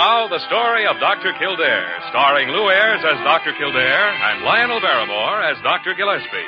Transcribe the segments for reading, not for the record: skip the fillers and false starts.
now, the story of Dr. Kildare, starring Lou Ayres as Dr. Kildare and Lionel Barrymore as Dr. Gillespie.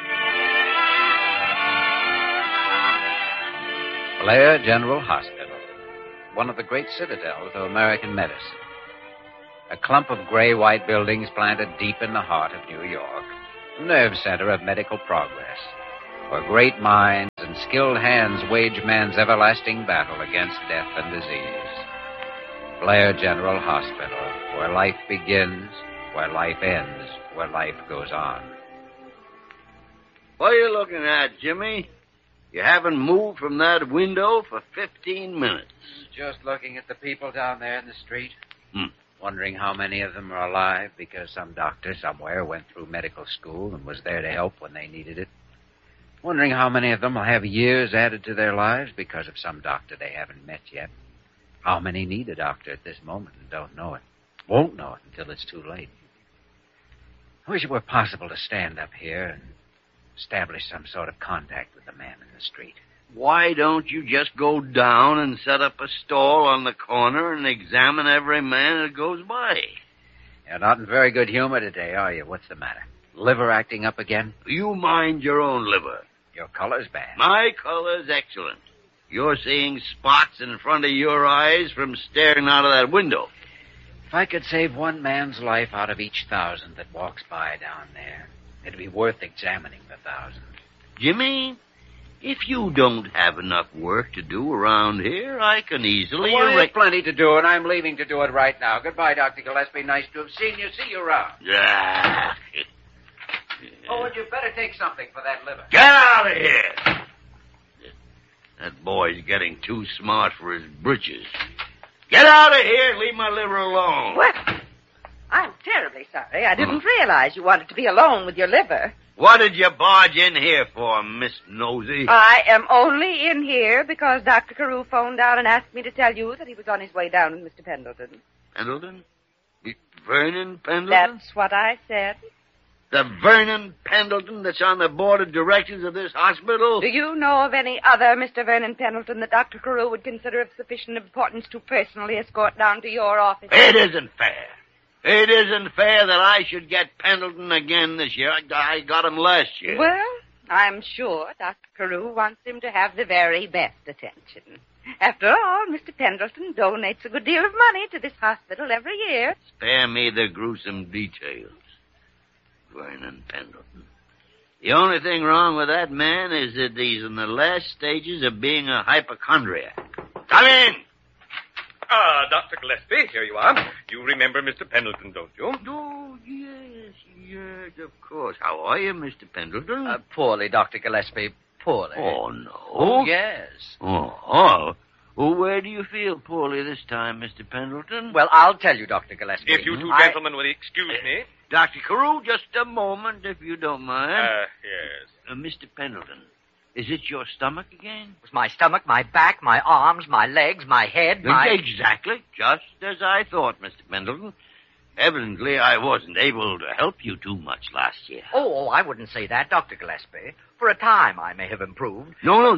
Blair General Hospital, one of the great citadels of American medicine. A clump of gray-white buildings planted deep in the heart of New York, a nerve center of medical progress, where great minds and skilled hands wage man's everlasting battle against death and disease. Blair General Hospital, where life begins, where life ends, where life goes on. What are you looking at, Jimmy? You haven't moved from that window for 15 minutes. Just looking at the people down there in the street. Wondering how many of them are alive because some doctor somewhere went through medical school and was there to help when they needed it. Wondering how many of them will have years added to their lives because of some doctor they haven't met yet. How many need a doctor at this moment and don't know it? Won't know it until it's too late. I wish it were possible to stand up here and establish some sort of contact with the man in the street. Why don't you just go down and set up a stall on the corner and examine every man that goes by? You're not in very good humor today, are you? What's the matter? Liver acting up again? You mind your own liver. Your color's bad. My color's excellent. You're seeing spots in front of your eyes from staring out of that window. If I could save one man's life out of each 1,000 that walks by down there, it'd be worth examining the 1,000. Jimmy, if you don't have enough work to do around here, I can easily... Well, there's plenty to do, and I'm leaving to do it right now. Goodbye, Dr. Gillespie. Nice to have seen you. See you around. Oh, and you better take something for that liver. Get out of here! That boy's getting too smart for his britches. Get out of here and leave my liver alone. Well, I'm terribly sorry. I didn't realize you wanted to be alone with your liver. What did you barge in here for, Miss Nosy? I am only in here because Dr. Carew phoned down and asked me to tell you that he was on his way down with Mr. Pendleton. Pendleton? Vernon Pendleton? That's what I said. The Vernon Pendleton that's on the board of directors of this hospital? Do you know of any other Mr. Vernon Pendleton that Dr. Carew would consider of sufficient importance to personally escort down to your office? It isn't fair. It isn't fair that I should get Pendleton again this year. I got him last year. Well, I'm sure Dr. Carew wants him to have the very best attention. After all, Mr. Pendleton donates a good deal of money to this hospital every year. Spare me the gruesome details. Vernon Pendleton. The only thing wrong with that man is that he's in the last stages of being a hypochondriac. Come in! Dr. Gillespie, here you are. You remember Mr. Pendleton, don't you? Oh, yes, of course. How are you, Mr. Pendleton? Poorly, Dr. Gillespie, poorly. Oh, no. Oh, yes. Oh. Well, where do you feel poorly this time, Mr. Pendleton? Well, I'll tell you, Dr. Gillespie. If you two gentlemen will excuse me. Dr. Carew, just a moment, if you don't mind. Yes. Mr. Pendleton, is it your stomach again? It was my stomach, my back, my arms, my legs, my head, my... Exactly. Just as I thought, Mr. Pendleton. Evidently, I wasn't able to help you too much last year. Oh, I wouldn't say that, Dr. Gillespie. For a time, I may have improved.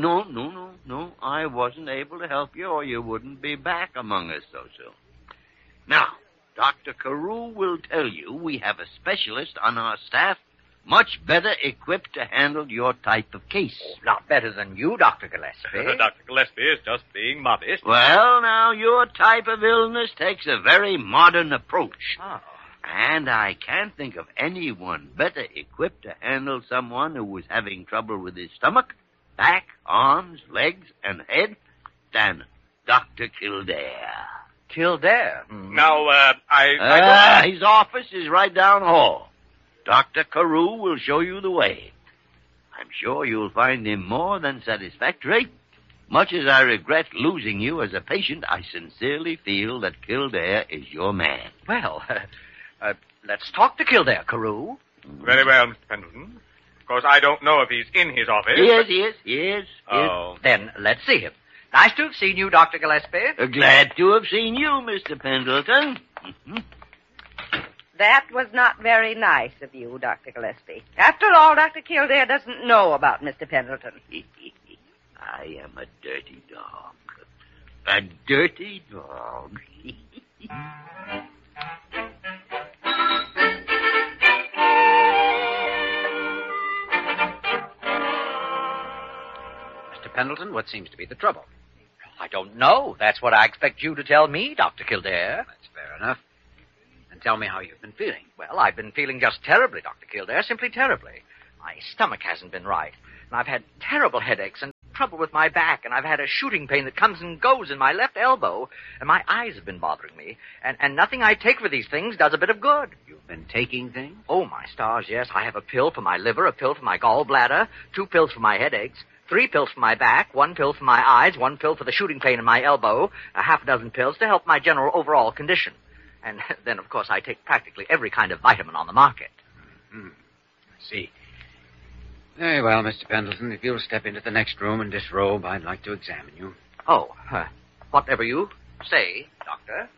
No. I wasn't able to help you, or you wouldn't be back among us so soon. Now, Dr. Carew will tell you we have a specialist on our staff much better equipped to handle your type of case. Oh, not better than you, Dr. Gillespie. Dr. Gillespie is just being modest. Well, now, your type of illness takes a very modern approach. Oh. And I can't think of anyone better equipped to handle someone who was having trouble with his stomach, back, arms, legs, and head than Dr. Kildare. Kildare? Now, his office is right down the hall. Dr. Carew will show you the way. I'm sure you'll find him more than satisfactory. Much as I regret losing you as a patient, I sincerely feel that Kildare is your man. Well, let's talk to Kildare, Carew. Very well, Mr. Pendleton. Of course, I don't know if he's in his office. He is. Oh. Then let's see him. Nice to have seen you, Dr. Gillespie. Glad to have seen you, Mr. Pendleton. That was not very nice of you, Dr. Gillespie. After all, Dr. Kildare doesn't know about Mr. Pendleton. I am a dirty dog. A dirty dog. Mr. Pendleton, what seems to be the trouble? I don't know. That's what I expect you to tell me, Dr. Kildare. That's fair enough. And tell me how you've been feeling. Well, I've been feeling just terribly, Dr. Kildare, simply terribly. My stomach hasn't been right, and I've had terrible headaches and trouble with my back, and I've had a shooting pain that comes and goes in my left elbow, and my eyes have been bothering me, and nothing I take for these things does a bit of good. You've been taking things? Oh, my stars, yes. I have a pill for my liver, a pill for my gallbladder, 2 pills for my headaches, 3 pills for my back, 1 pill for my eyes, 1 pill for the shooting pain in my elbow, a half a dozen pills to help my general overall condition. And then, of course, I take practically every kind of vitamin on the market. I see. Very well, Mr. Pendleton. If you'll step into the next room and disrobe, I'd like to examine you. Oh, whatever you say, Doctor.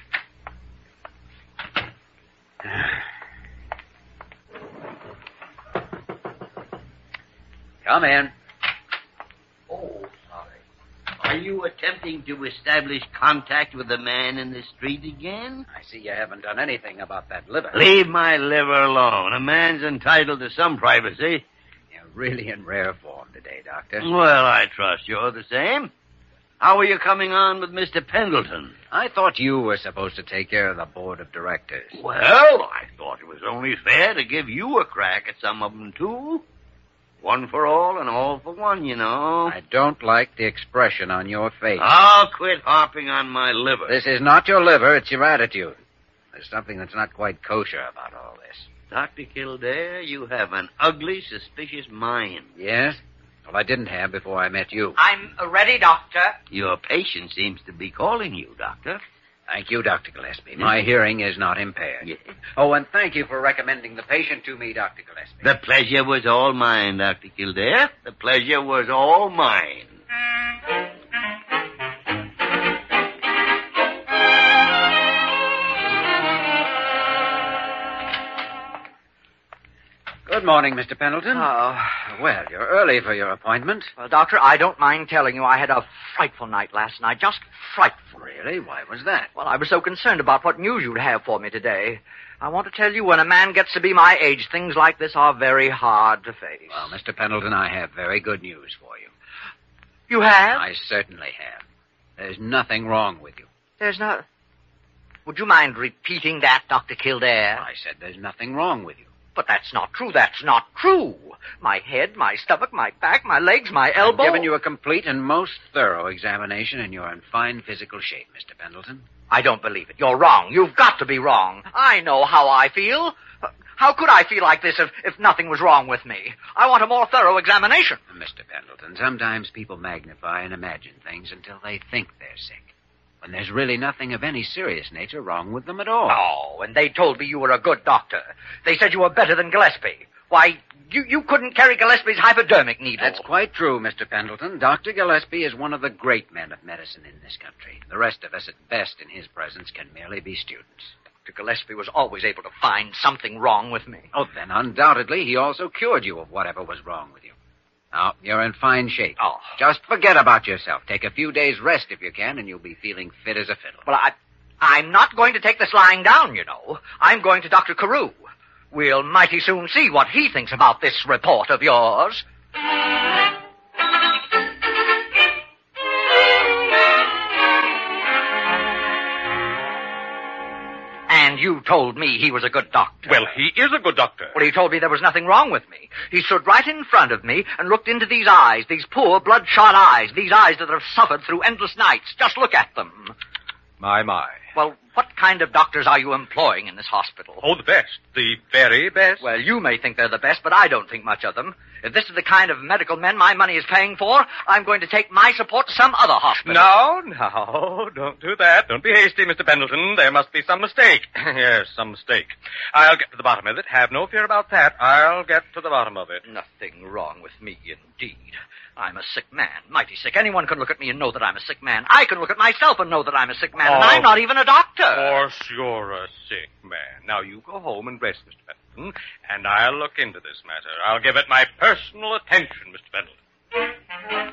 Come in. Oh, sorry. Are you attempting to establish contact with the man in the street again? I see you haven't done anything about that liver. Leave my liver alone. A man's entitled to some privacy. You're really in rare form today, Doctor. Well, I trust you're the same. How are you coming on with Mr. Pendleton? I thought you were supposed to take care of the board of directors. Well, I thought it was only fair to give you a crack at some of them, too. One for all and all for one, you know. I don't like the expression on your face. I'll quit harping on my liver. This is not your liver, it's your attitude. There's something that's not quite kosher about all this. Dr. Kildare, you have an ugly, suspicious mind. Yes? Well, I didn't have before I met you. I'm ready, Doctor. Your patient seems to be calling you, Doctor. Thank you, Dr. Gillespie. My hearing is not impaired. Yes. Oh, and thank you for recommending the patient to me, Dr. Gillespie. The pleasure was all mine, Dr. Kildare. The pleasure was all mine. Good morning, Mr. Pendleton. Oh. Well, you're early for your appointment. Well, Doctor, I don't mind telling you I had a frightful night last night. Just frightful. Really? Why was that? Well, I was so concerned about what news you'd have for me today. I want to tell you, when a man gets to be my age, things like this are very hard to face. Well, Mr. Pendleton, I have very good news for you. You have? I certainly have. There's nothing wrong with you. There's no... Would you mind repeating that, Dr. Kildare? I said there's nothing wrong with you. But that's not true. That's not true. My head, my stomach, my back, my legs, my elbow... I've given you a complete and most thorough examination, and you're in fine physical shape, Mr. Pendleton. I don't believe it. You're wrong. You've got to be wrong. I know how I feel. How could I feel like this if nothing was wrong with me? I want a more thorough examination. Mr. Pendleton, sometimes people magnify and imagine things until they think they're sick, when there's really nothing of any serious nature wrong with them at all. Oh, and they told me you were a good doctor. They said you were better than Gillespie. Why, you couldn't carry Gillespie's hypodermic needle. That's quite true, Mr. Pendleton. Dr. Gillespie is one of the great men of medicine in this country. The rest of us, at best, in his presence, can merely be students. Dr. Gillespie was always able to find something wrong with me. Oh, then undoubtedly he also cured you of whatever was wrong with you. Now, you're in fine shape. Oh. Just forget about yourself. Take a few days' rest if you can, and you'll be feeling fit as a fiddle. Well, I'm not going to take this lying down, you know. I'm going to Dr. Carew. We'll mighty soon see what he thinks about this report of yours. And you told me he was a good doctor. Well, he is a good doctor. Well, he told me there was nothing wrong with me. He stood right in front of me and looked into these eyes, these poor bloodshot eyes, these eyes that have suffered through endless nights. Just look at them. My. Well, what kind of doctors are you employing in this hospital? Oh, the best. The very best. Well, you may think they're the best, but I don't think much of them. If this is the kind of medical men my money is paying for, I'm going to take my support to some other hospital. No, don't do that. Don't be hasty, Mr. Pendleton. There must be some mistake. Yes, some mistake. I'll get to the bottom of it. Have no fear about that. I'll get to the bottom of it. Nothing wrong with me, indeed. I'm a sick man, mighty sick. Anyone can look at me and know that I'm a sick man. I can look at myself and know that I'm a sick man, and I'm not even a doctor. Of course you're a sick man. Now, you go home and rest, Mr. Pendleton, and I'll look into this matter. I'll give it my personal attention, Mr. Pendleton.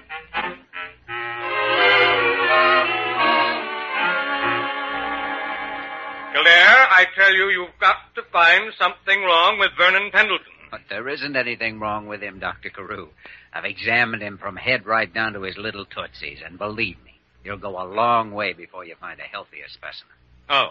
I tell you, you've got to find something wrong with Vernon Pendleton. But there isn't anything wrong with him, Dr. Carew. I've examined him from head right down to his little tootsies, and believe me, you'll go a long way before you find a healthier specimen. Oh.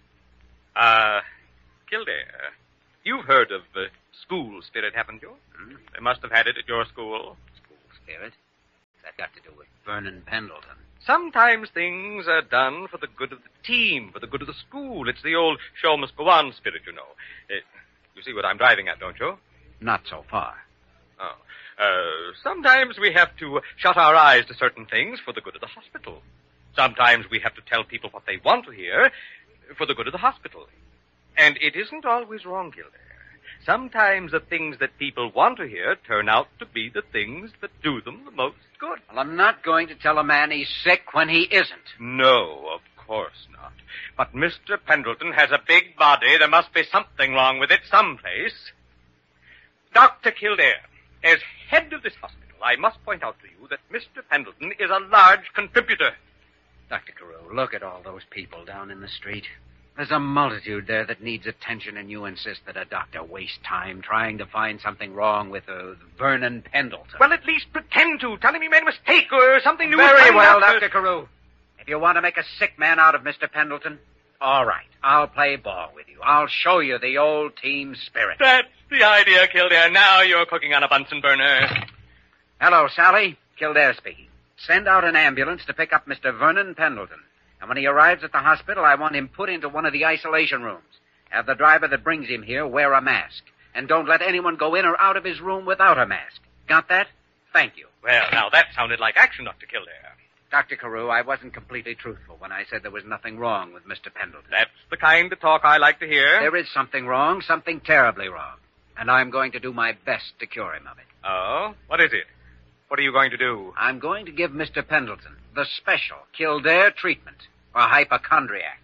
Kildare, you've heard of school spirit, haven't you? Hmm? They must have had it at your school. School spirit? What's that got to do with Vernon Pendleton? Sometimes things are done for the good of the team, for the good of the school. It's the old show must go on spirit, you know. You see what I'm driving at, don't you? Not so far. Oh. Sometimes we have to shut our eyes to certain things for the good of the hospital. Sometimes we have to tell people what they want to hear for the good of the hospital. And it isn't always wrong, Kildare. Sometimes the things that people want to hear turn out to be the things that do them the most good. Well, I'm not going to tell a man he's sick when he isn't. No, of course not. But Mr. Pendleton has a big body. There must be something wrong with it someplace. Dr. Kildare, as head of this hospital, I must point out to you that Mr. Pendleton is a large contributor. Dr. Carew, look at all those people down in the street. There's a multitude there that needs attention, and you insist that a doctor waste time trying to find something wrong with Vernon Pendleton. Well, at least pretend to. Tell him he made a mistake or something new. Very well, Dr. Carew. If you want to make a sick man out of Mr. Pendleton, all right. I'll play ball with you. I'll show you the old team spirit. That's the idea, Kildare. Now you're cooking on a Bunsen burner. Hello, Sally. Kildare speaking. Send out an ambulance to pick up Mr. Vernon Pendleton. And when he arrives at the hospital, I want him put into one of the isolation rooms. Have the driver that brings him here wear a mask. And don't let anyone go in or out of his room without a mask. Got that? Thank you. Well, now that sounded like action, Dr. Kildare. Dr. Carew, I wasn't completely truthful when I said there was nothing wrong with Mr. Pendleton. That's the kind of talk I like to hear. There is something wrong, something terribly wrong. And I'm going to do my best to cure him of it. Oh? What is it? What are you going to do? I'm going to give Mr. Pendleton the special Kildare treatment for hypochondriacs.